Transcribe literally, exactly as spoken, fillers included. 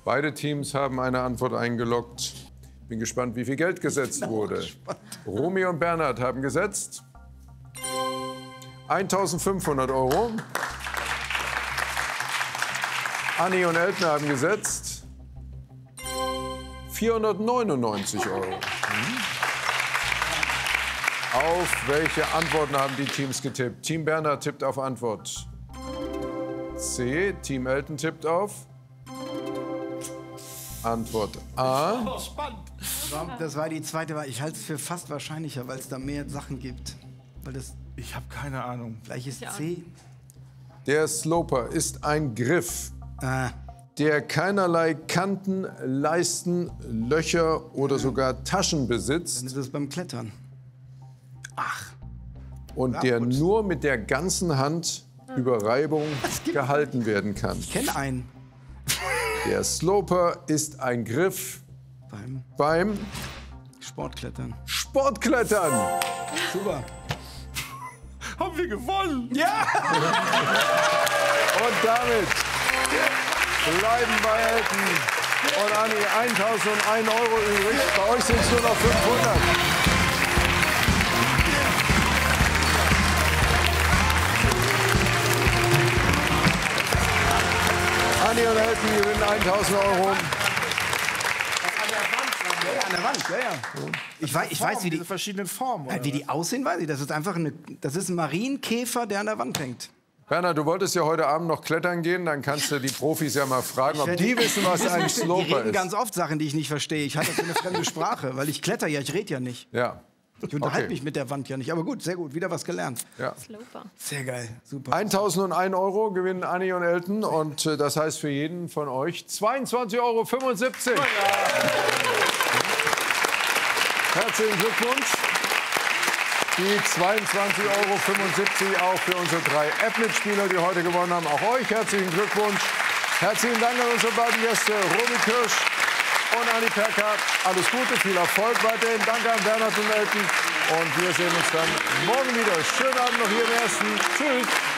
Beide Teams haben eine Antwort eingeloggt. Bin gespannt, wie viel Geld gesetzt wurde. Romy und Bernhard haben gesetzt eintausendfünfhundert Euro. Anni und Elton haben gesetzt vierhundertneunundneunzig Euro. Auf welche Antworten haben die Teams getippt? Team Bernhard tippt auf Antwort C. Team Elton tippt auf Antwort A. Das war die zweite Wahl. Ich halte es für fast wahrscheinlicher, weil es da mehr Sachen gibt. Weil das Ich habe keine Ahnung. gleich ist C. Der Sloper ist ein Griff, Ah, der keinerlei Kanten, Leisten, Löcher oder sogar Taschen besitzt dann ist es beim Klettern. und der nur mit der ganzen Hand über Reibung gehalten werden kann. Ich kenne einen. Der Sloper ist ein Griff Beim beim Sportklettern. Sportklettern. Super. Haben wir gewonnen? Ja! Und damit bleiben bei Elton und Anni eintausendeins Euro übrig. Bei euch sind es nur noch fünfhundert. Anni und Elton gewinnen eintausend Euro. Ja, an der Wand, ja, ja. Ich weiß, ich weiß wie, die, Diese verschiedenen Formen. äh, Oder wie die aussehen, weiß ich. Das ist einfach eine, das ist ein Marienkäfer, der an der Wand hängt. Bernhard, du wolltest ja heute Abend noch klettern gehen. Dann kannst du die Profis ja mal fragen, ob werde- die wissen, was ein Die Sloper reden ist. ganz oft Sachen, die ich nicht verstehe. Ich halte das für eine fremde Sprache, weil ich kletter ja, ich rede ja nicht. Ja. Ich unterhalte Okay. mich mit der Wand ja nicht. Aber gut, sehr gut, wieder was gelernt. Ja. Sloper. Sehr geil, super. eintausendeins Euro gewinnen Anni und Elton. Und äh, das heißt für jeden von euch zweiundzwanzig Euro fünfundsiebzig. Herzlichen Glückwunsch. Die zweiundzwanzig Euro fünfundsiebzig auch für unsere drei App-Mitspieler, die heute gewonnen haben. Auch euch herzlichen Glückwunsch. Herzlichen Dank an unsere beiden Gäste, Romy Kirsch und Anni Perka. Alles Gute, viel Erfolg weiterhin. Danke an Bernhard und Elton. Und wir sehen uns dann morgen wieder. Schönen Abend noch hier im Ersten. Tschüss.